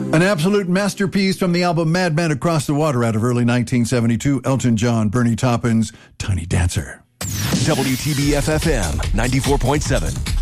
An absolute masterpiece from the album Madman Across the Water out of early 1972. Elton John, Bernie Taupin's Tiny Dancer. WTBF FM 94.7.